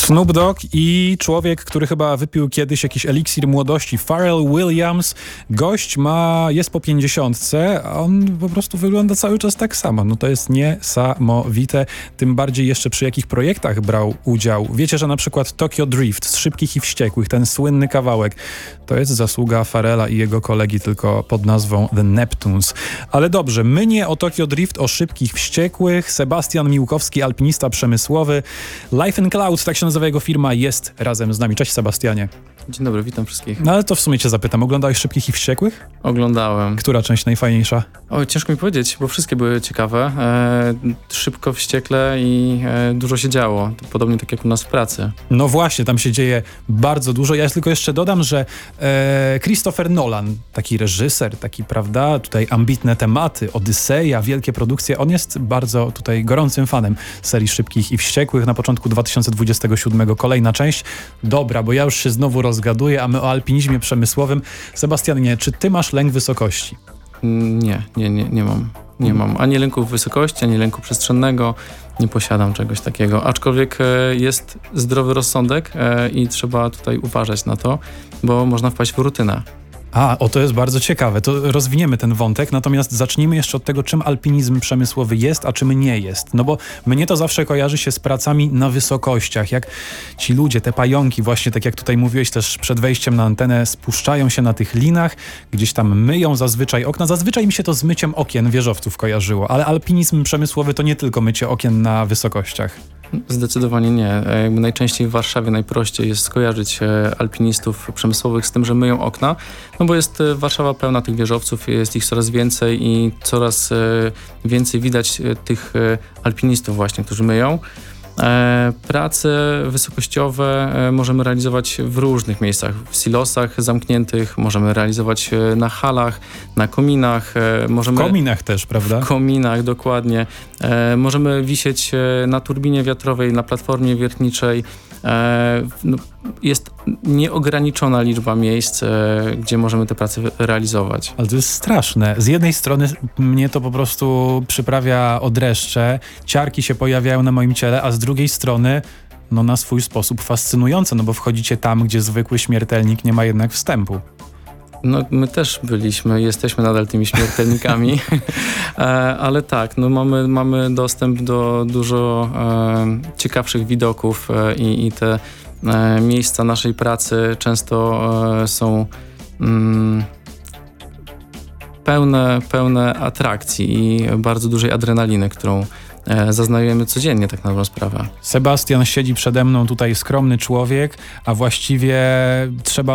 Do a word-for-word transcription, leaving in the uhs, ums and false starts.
Snoop Dogg i człowiek, który chyba wypił kiedyś jakiś eliksir młodości, Pharrell Williams. Gość ma, jest po pięćdziesiątce, a on po prostu wygląda cały czas tak samo. No to jest niesamowite. Tym bardziej jeszcze przy jakich projektach brał udział. Wiecie, że na przykład Tokyo Drift z Szybkich i Wściekłych, ten słynny kawałek, to jest zasługa Pharrella i jego kolegi, tylko pod nazwą The Neptunes. Ale dobrze, my nie o Tokyo Drift, o Szybkich Wściekłych. Sebastian Miłkowski, alpinista przemysłowy. Life in Cloud, tak się nazywa jego firma, jest razem z nami. Cześć Sebastianie. Dzień dobry, witam wszystkich. No ale to w sumie cię zapytam, oglądałeś Szybkich i Wściekłych? Oglądałem. Która część najfajniejsza? Oj, ciężko mi powiedzieć, bo wszystkie były ciekawe. E, szybko, wściekle i e, dużo się działo. To podobnie tak jak u nas w pracy. No właśnie, tam się dzieje bardzo dużo. Ja tylko jeszcze dodam, że e, Christopher Nolan, taki reżyser, taki, prawda, tutaj ambitne tematy, Odyseja, wielkie produkcje, on jest bardzo tutaj gorącym fanem serii Szybkich i Wściekłych. Na początku dwa tysiące dwudziestego siódmego kolejna część. Dobra, bo ja już się znowu rozgaduję, a my o alpinizmie przemysłowym. Sebastianie, czy ty masz lęk wysokości? Nie, nie, nie, nie mam. Nie mam ani lęku wysokości, ani lęku przestrzennego. Nie posiadam czegoś takiego. Aczkolwiek e, jest zdrowy rozsądek e, i trzeba tutaj uważać na to, bo można wpaść w rutynę. A, o to jest bardzo ciekawe. To rozwiniemy ten wątek, natomiast zacznijmy jeszcze od tego, czym alpinizm przemysłowy jest, a czym nie jest. No bo mnie to zawsze kojarzy się z pracami na wysokościach, jak ci ludzie, te pająki, właśnie tak jak tutaj mówiłeś też przed wejściem na antenę, spuszczają się na tych linach, gdzieś tam myją zazwyczaj okna. Zazwyczaj mi się to z myciem okien wieżowców kojarzyło, ale alpinizm przemysłowy to nie tylko mycie okien na wysokościach. Zdecydowanie nie. Jakby najczęściej w Warszawie najprościej jest skojarzyć alpinistów przemysłowych z tym, że myją okna, no bo jest Warszawa pełna tych wieżowców, jest ich coraz więcej i coraz więcej widać tych alpinistów właśnie, którzy myją. Prace wysokościowe możemy realizować w różnych miejscach, w silosach zamkniętych, możemy realizować na halach, na kominach. Możemy, w kominach też, prawda? W kominach, dokładnie. Możemy wisieć na turbinie wiatrowej, na platformie wiertniczej. Jest nieograniczona liczba miejsc, gdzie możemy te prace realizować. Ale to jest straszne. Z jednej strony mnie to po prostu przyprawia o dreszcze, ciarki się pojawiają na moim ciele, a z drugiej strony no na swój sposób fascynujące, no bo wchodzicie tam, gdzie zwykły śmiertelnik nie ma jednak wstępu. No my też byliśmy, jesteśmy nadal tymi śmiertelnikami, ale tak, no mamy, mamy dostęp do dużo e, ciekawszych widoków e, i, i te e, miejsca naszej pracy często e, są mm, pełne, pełne atrakcji i bardzo dużej adrenaliny, którą e, zaznajujemy codziennie tak na dobrą sprawę. Sebastian siedzi przede mną, tutaj skromny człowiek, a właściwie trzeba